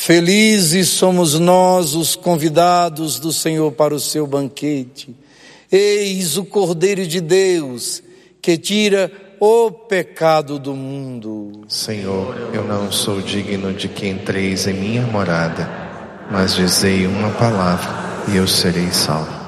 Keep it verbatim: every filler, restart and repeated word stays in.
Felizes somos nós, os convidados do Senhor para o seu banquete. Eis o Cordeiro de Deus, que tira o pecado do mundo. Senhor, eu não sou digno de que entreis em minha morada, mas dizei uma palavra e eu serei salvo.